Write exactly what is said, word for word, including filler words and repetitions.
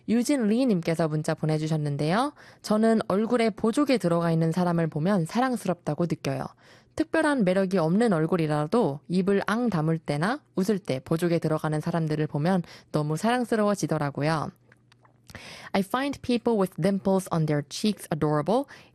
유진 리님께서 문자 보내주셨는데요. 저는 얼굴에 보조개 들어가 있는 사람을 보면 사랑스럽다고 느껴요. 특별한 매력이 없는 얼굴이라도 입을 앙 다물 때나 웃을 때 보조개 들어가는 사람들을 보면 너무 사랑스러워지더라고요. I find people with dimples on their cheeks adorable.